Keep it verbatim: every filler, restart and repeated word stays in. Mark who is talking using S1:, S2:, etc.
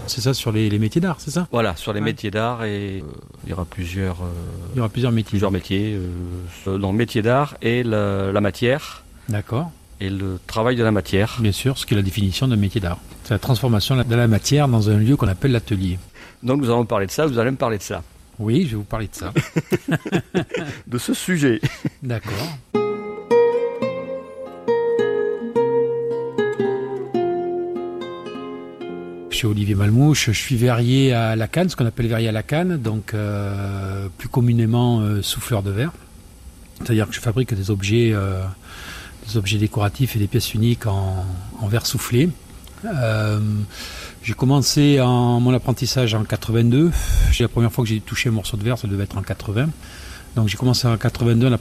S1: c'est ça, sur les, les métiers d'art, c'est ça?
S2: Voilà, sur les
S1: Ouais.
S2: métiers d'art et euh, il y aura plusieurs, euh,
S1: Il y aura plusieurs métiers.
S2: plusieurs métiers euh, dans le métier d'art et la, la matière
S1: D'accord,
S2: et le travail de la matière.
S1: bien sûr, ce qui est la définition d'un métier d'art. C'est la transformation de la matière dans un lieu qu'on appelle l'atelier.
S2: Donc nous allons parler de ça, vous allez me parler de ça,
S1: Oui, je vais vous parler de ça.
S2: de ce sujet.
S1: D'accord. Je suis Olivier Malmouche, je suis verrier à la canne, ce qu'on appelle verrier à la canne, donc euh, plus communément euh, souffleur de verre. C'est-à-dire que je fabrique des objets, euh, des objets décoratifs et des pièces uniques en, en verre soufflé. Euh, j'ai commencé en, mon apprentissage en quatre-vingt-deux. La première fois que j'ai touché un morceau de verre, ça devait être en quatre-vingts. Donc j'ai commencé en quatre-vingt-deux.